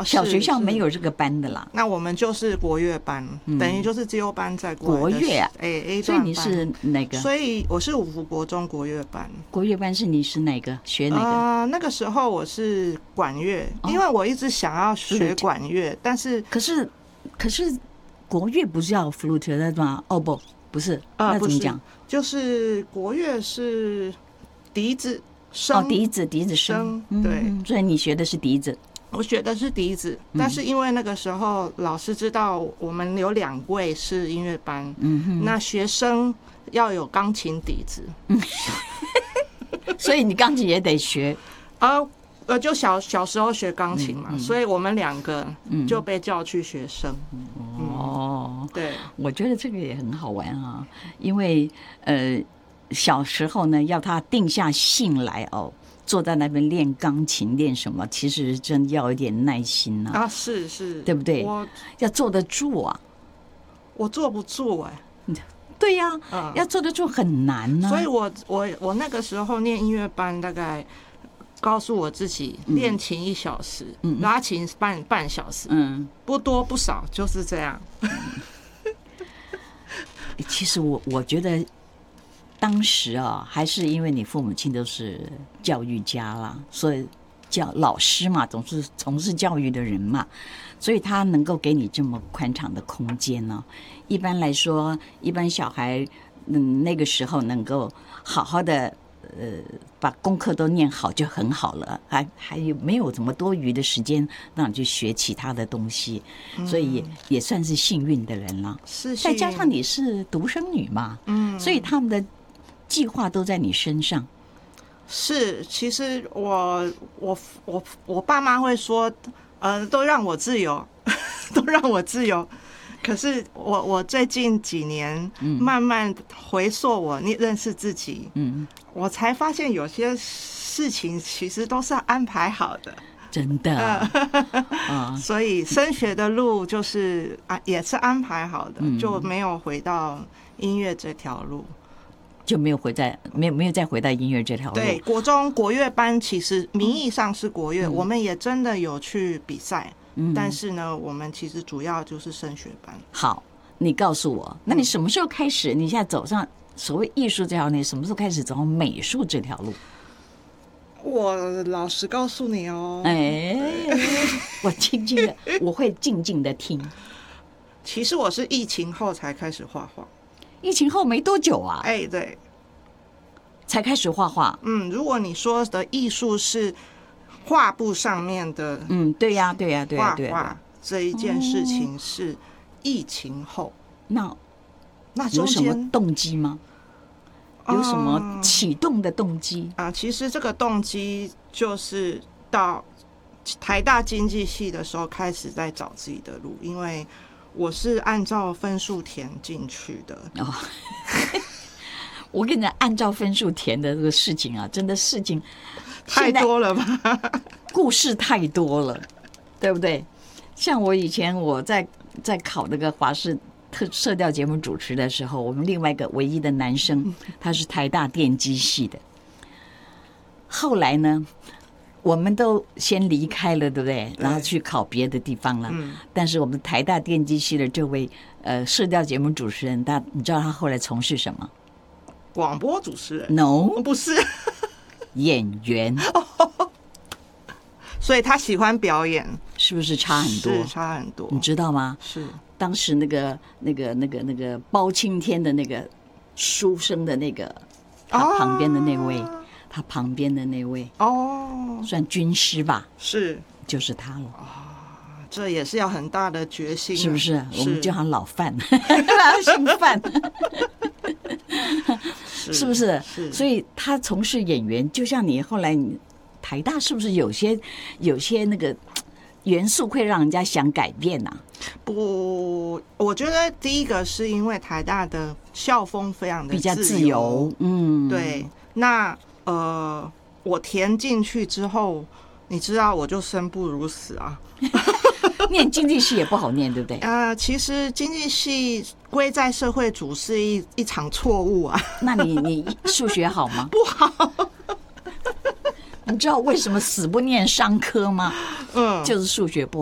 小学校没有这个班的啦。 那我们就是国乐班，等于就是自由班在国乐啊。 A 所以你是哪个？ 所以我是五福国中国乐班。 国乐班是你是哪个？学哪个？ 那个时候我是管乐，因为我一直想要学管乐，但是可是国乐不是要 flute 吗？哦不是，那怎么讲？ 就是国乐是笛子声， 笛子声， 对， 所以你学的是笛子。 我学的是笛子，但是因为那个时候老师知道我们有2位是音乐班，那学生要有钢琴笛子， 所以你钢琴也得学就小时候学钢琴嘛，所以我们2个就被叫去学声。对， 我觉得这个也很好玩啊，因为小时候呢，要他定下心来坐在那边练钢琴练什么，其实真要一点耐心啊。 是， 对不对？要坐得住啊。 我坐不住对呀，要坐得住很难啊。 所以我那个时候念音乐班，大概告诉我自己练琴1小时，拉琴半小时，不多不少，就是这样。 其实我觉得当时还是因为你父母亲都是教育家啦，所以老师嘛，总是从事教育的人嘛，所以他能够给你这么宽敞的空间呢。一般来说，一般小孩那个时候能够好好的把功课都念好就很好了，还有没有什么多余的时间让你去学其他的东西，所以也算是幸运的人了。再加上你是独生女嘛，所以他们的计划都在你身上。 是，其实我爸妈会说，都让我自由，都让我自由。可是我最近几年慢慢回溯我认识自己，我才发现有些事情其实都是安排好的， 真的。 所以升学的路就是也是安排好的，就没有回到音乐这条路。 就没有再回到音乐这条路。 对，国中国乐班其实名义上是国乐，我们也真的有去比赛，但是呢，我们其实主要就是升学班。 好，你告诉我，那你什么时候开始？你现在走上所谓艺术这条路，什么时候开始走上美术这条路？ 我老实告诉你我会静静的听。 其实我是疫情后才开始画画。 疫情后没多久啊， 对， 才开始画画。 如果你说的艺术是画布上面的， 对呀， 画画这一件事情是疫情后。那有什么动机吗？有什么启动的动机其实这个动机就是到台大经济系的时候开始在找自己的路，因为我是按照分数填进去的。 我跟你讲，按照分数填的这个事情真的事情太多了吧， 故事太多了，对不对？像我以前在考那个华视社调节目主持的时候，我们另外一个唯一的男生，他是台大电机系的。后来呢，我们都先离开了，对不对？然后去考别的地方了。但是我们台大电机系的这位社调节目主持人，你知道他后来从事什么？ 广播主持人 ？No， 不是演员。 所以他喜欢表演， 是不是差很多？ 是差很多， 你知道吗？ 是当时那个包青天的那个书生的那个他旁边的那位。他旁边的那位算军师吧， 是就是他了这也是要很大的决心， 是不是？我们叫他老范，他姓范，是不是？所以他从事演员，就像你后来台大是不是有些那个元素会让人家想改变啊？ 不，我觉得第一个是因为台大的校风非常的比较自由， 对，那。我填进去之后，你知道我就生不如死啊。 念经济系也不好念，对不对？ 其实经济系归在社会组是一场错误啊。 那你数学好吗？ 不好。 你知道为什么死不念商科吗？就是数学不好。